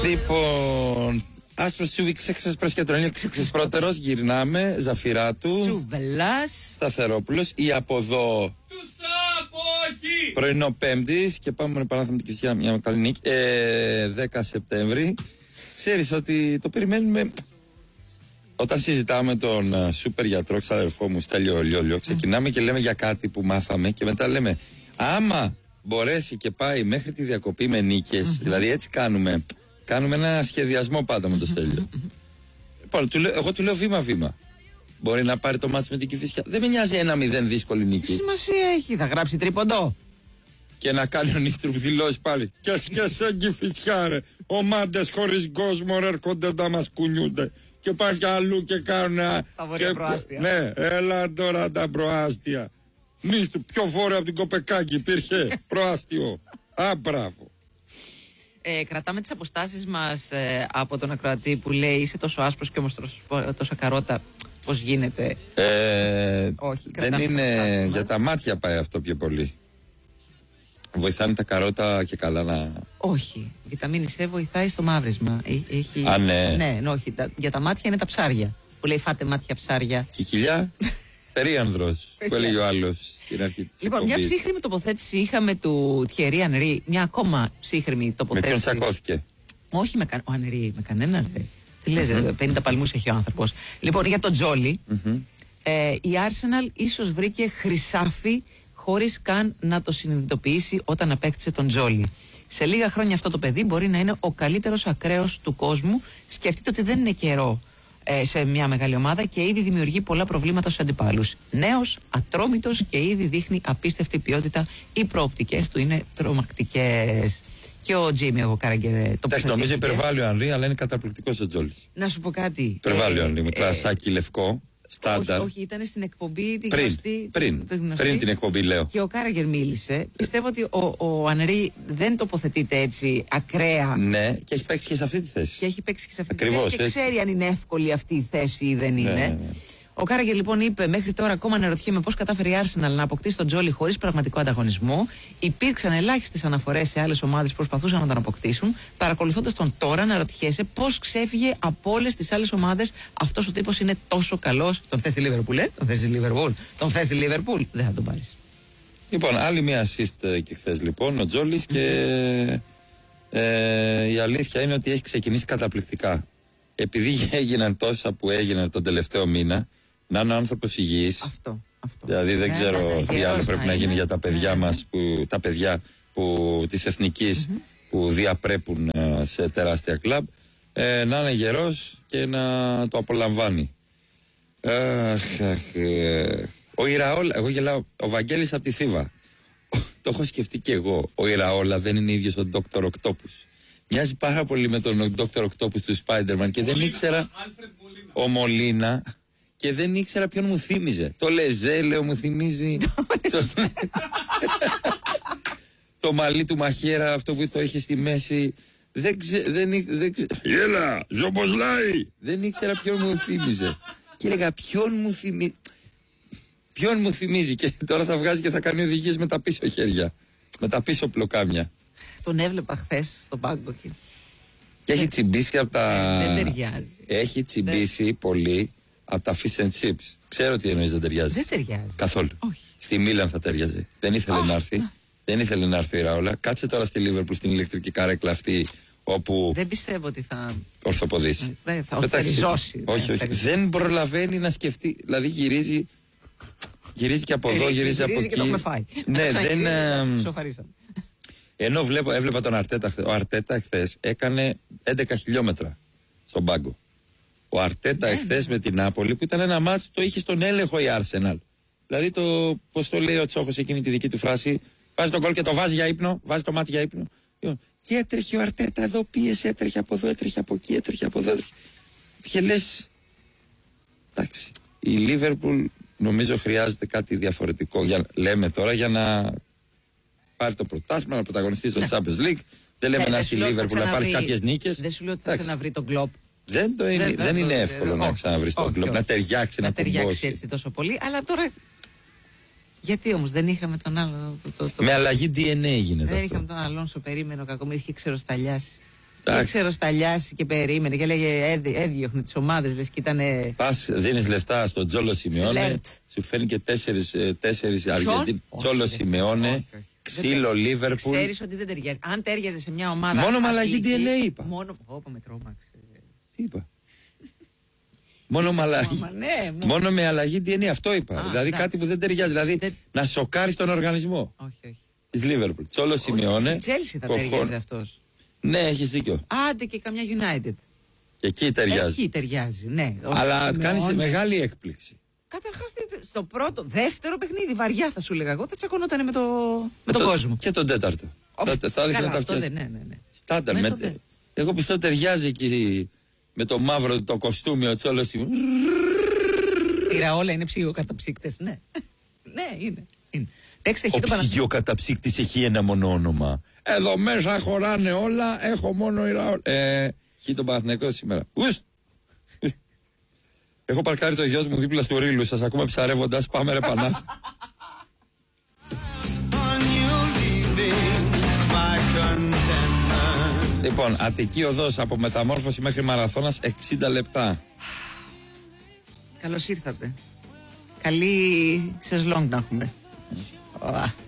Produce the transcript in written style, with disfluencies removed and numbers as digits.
Λοιπόν, άσπρος τσούβι, ξέχασες προσκετρονίο, ξέχασες πρώτερος, γυρνάμε, Ζαφυράτου, Τσουβελάς, Σταθερόπουλος, ή από εδώ. Πρωινό Πέμπτης και πάμε με παράθυμα την Κηφισιά, μια καλή νίκη. 10 Σεπτέμβρη. Ξέρεις ότι το περιμένουμε. Όταν συζητάμε τον σούπερ γιατρό, ξαδερφό μου, Στέλιο Λιόλιο, ξεκινάμε και λέμε για κάτι που μάθαμε και μετά λέμε άμα μπορέσει και πάει μέχρι τη διακοπή με νίκες, δηλαδή έτσι κάνουμε ένα σχεδιασμό πάντα με το Στέλιο. Λοιπόν, εγώ του λέω βήμα-βήμα. Μπορεί να πάρει το μάτς με την Κηφισιά. Δεν με νοιάζει 1-0 δύσκολη νίκη. τι σημασία έχει, θα γράψει τρίποντο. Και να κάνει ο Νίστρου δηλώσει πάλι. Και σε Κηφισιά, ρε. Ομάδες χωρίς κόσμο ρε, έρχονται να μας κουνιούνται. Και πάνε κι αλλού και κάνουν. Τα βορεια προάστια. Ναι, έλα τώρα τα προάστια. Νίστρου, πιο βόρεια από την Κοπεκάκη υπήρχε προάστιο. Α, μπράβο. Κρατάμε τις αποστάσεις μας από τον ακροατή που λέει είσαι τόσο άσπρος και όμως τόσο καρότα. Πώς γίνεται. Όχι, δεν είναι. Για τα μάτια πάει αυτό πιο πολύ. Βοηθάνε τα καρότα και καλά να. Όχι. Η βιταμίνη C βοηθάει στο μαύρισμα. Έχει... Α, ναι. Ναι, όχι. Για τα μάτια είναι τα ψάρια. Που λέει φάτε μάτια ψάρια. Και η κοιλιά. Περίανδρος. Που έλεγε ο άλλος στην αρχή της. Λοιπόν, μια ψύχρημη τοποθέτηση είχαμε του Thierry Henry. Μια ακόμα ψύχρημη τοποθέτηση. Με ποιον τσακώθηκε. Όχι ο Henry, με κανέναν. Τι λες, 50 παλμούς έχει ο άνθρωπος. Λοιπόν, για τον Τζόλι, η Arsenal ίσως βρήκε χρυσάφι χωρίς καν να το συνειδητοποιήσει όταν απέκτησε τον Τζόλι. Σε λίγα χρόνια αυτό το παιδί μπορεί να είναι ο καλύτερος ακραίος του κόσμου. Σκεφτείτε ότι δεν είναι καιρό σε μια μεγάλη ομάδα και ήδη δημιουργεί πολλά προβλήματα στους αντιπάλους. Νέος, ατρόμητος και ήδη δείχνει απίστευτη ποιότητα. Οι προοπτικές του είναι τρομακτικές. Και ο Τζίμι, εγώ Κάραγκερ. Εντάξει, νομίζω υπερβάλλει ο Ανρί, αλλά είναι καταπληκτικός ο Τζόλις. Να σου πω κάτι. Υπερβάλλει ο Ανρί, μικρά σάκι λευκό. Στάνταρ. Όχι, ήταν στην εκπομπή την πριν την εκπομπή, λέω. Και ο Κάραγκερ μίλησε. Πιστεύω ότι ο Ανρί δεν τοποθετείται έτσι ακραία. Ναι, και έχει παίξει και σε αυτή τη θέση. Ακριβώς, και ξέρει αν είναι εύκολη αυτή η θέση ή δεν είναι. Ναι. Ο Κάραγκερ λοιπόν είπε: μέχρι τώρα ακόμα αναρωτιέμαι πώς κατάφερε η Arsenal να αποκτήσει τον Τζόλι χωρίς πραγματικό ανταγωνισμό. Υπήρξαν ελάχιστες αναφορές σε άλλες ομάδες που προσπαθούσαν να τον αποκτήσουν. Παρακολουθώντας τον τώρα, αναρωτιέσαι πώς ξέφυγε από όλες τις άλλες ομάδες. Αυτός ο τύπος είναι τόσο καλός. Τον θες στη Λίβερπουλ, Τον θες στη Λίβερπουλ, δεν θα τον πάρεις. Λοιπόν, άλλη μια assist και χθες λοιπόν ο Τζόλις και η αλήθεια είναι ότι έχει ξεκινήσει καταπληκτικά. Επειδή έγιναν τόσα που έγιναν τον τελευταίο μήνα. Να είναι ο άνθρωπος υγιής. Αυτό. Δηλαδή δεν ξέρω τι άλλο πρέπει να γίνει για τα παιδιά μας, τα παιδιά της εθνικής που διαπρέπουν σε τεράστια κλαμπ, να είναι γερός και να το απολαμβάνει. Ο Ιραόλα, εγώ γελάω, ο Βαγγέλης από τη Θήβα. Το έχω σκεφτεί και εγώ. Ο Ιραόλα δεν είναι ίδιος ο Dr. Octopus. Μοιάζει πάρα πολύ με τον Dr. Octopus του Spider-Man και δεν ήξερα. Ο Μολίνα. Και δεν ήξερα ποιον μου θύμιζε. Το Λεζέλεο μου θυμίζει. Το μαλλί του μαχαίρα, αυτό που το είχε στη μέση. Δεν ξέρω. Γέλα, Ζομποσλάι. Δεν ήξερα ποιον μου θύμιζε. Και έλεγα ποιον μου θυμίζει. Και τώρα θα βγάζει και θα κάνει οδηγίες με τα πίσω χέρια. Με τα πίσω πλοκάμια. Τον έβλεπα χθες στον πάγκο εκεί. Και έχει τσιμπήσει από τα. Δεν ταιριάζει. Έχει τσιμπήσει πολύ από τα fish and chips. Ξέρω τι εννοείς δεν ταιριάζει. Δεν ταιριάζει. Καθόλου. Όχι. Στη Μίλαν θα ταιριάζει. Δεν ήθελε να έρθει. Δεν ήθελε να έρθει η Ραόλα. Κάτσε τώρα στη Λίβερπουλ στην ηλεκτρική καρέκλα αυτή όπου. Δεν πιστεύω ότι θα. Ορθοποδήσει. Θα ορθοποδήσει. Όχι. Δεν προλαβαίνει να σκεφτεί. Δηλαδή γυρίζει και από εδώ, γυρίζει από εκεί. Και το έχουμε φάει. Ναι, δεν. Σοφαρίσαμε. Ενώ έβλεπα τον Αρτέτα. Ο Αρτέτα χθες έκανε 11 χιλιόμετρα στον πάγκο. Ο Αρτέτα εχθές με την Νάπολη που ήταν ένα μάτς το είχε στον έλεγχο η Arsenal. Δηλαδή πώς το λέει ο Τσόχος εκείνη τη δική του φράση, βάζει τον γκολ και το βάζει για ύπνο, βάζει το μάτς για ύπνο. Και έτρεχε ο Αρτέτα εδώ, πίεσε, έτρεχε από εδώ, έτρεχε από εκεί, έτρεχε από εδώ. Και λες, εντάξει, η Λίβερπουλ νομίζω χρειάζεται κάτι διαφορετικό. Λέμε τώρα για να πάρει το πρωτάθλημα, να πρωταγωνιστεί στο Champions League. Δεν λέμε να είσαι η Λίβερπουλ να πάρει κάποιες νίκες. Δεν σου λέω ότι θα ξαναβρει τον κλοπ. Δεν είναι εύκολο να ξαναβρει τον κλοπ, να ταιριάξει, να ταιριάξει έτσι τόσο πολύ. Αλλά τώρα. Γιατί όμως δεν είχαμε τον άλλο. Με αλλαγή DNA γίνεται. Δεν είχαμε τον άλλον, σου περίμενε ο Κακομοίρης και ξεροσταλιάσει. Δεν ξέρω, σταλιάσει και περίμενε και έλεγε έδιωχνε τις ομάδες, λες και ήταν. Πας, δίνεις λεφτά στον Τζόλο Σιμεώνε, σου φέρνει και τέσσερις Αργεντίνοι. Τζόλο Σιμεώνε, ξύλο Λίβερπουλ. Ξέρεις ότι δεν ταιριάζει. Αν ταιριάζει σε μια ομάδα. Μόνο με αλλαγή DNA είπα. Όπα, με τρόμαξε. Τι είπα? Μόνο με αλλαγή DNA, αυτό είπα. Δηλαδή κάτι που δεν ταιριάζει. Δηλαδή να σοκάρει τον οργανισμό. Όχι. Τη Λίβερπουλ. Τζόλο Σιμεώνε. Στην Chelsea θα ταιριάζει αυτός. Ναι, έχεις δίκιο. Άντε και καμιά United. Και εκεί ταιριάζει. Εκεί ταιριάζει, ναι. Αλλά κάνει μεγάλη έκπληξη. Καταρχάς στο δεύτερο παιχνίδι, βαριά θα σου έλεγα εγώ, θα τσακωνόταν με τον κόσμο. Και τον τέταρτο. Θα έδειχνε τα αυτιά. Ναι. Στάνταρ. Εγώ πιστεύω ταιριάζει εκεί με το μαύρο το κοστούμι ο Τσόλος. Πήρα όλα, είναι ψυγειοκαταψύκτες, ναι. Ναι, είναι. Ο ψυγειοκαταψύκτης έχει ένα μόνο όνομα. Εδώ μέσα χωράνε όλα, έχω μόνο Ηραόλ. Χει τον Παναθηναϊκό σήμερα. Έχω παρκάρει το γιο μου δίπλα στο Ρήλου. Σας ακούμε ψαρεύοντας. Πάμε ρε Πανάθη. Λοιπόν, Αττική οδός από Μεταμόρφωση μέχρι Μαραθώνας 60 λεπτά. Καλώς ήρθατε. Καλή σεζλόνγκ να έχουμε.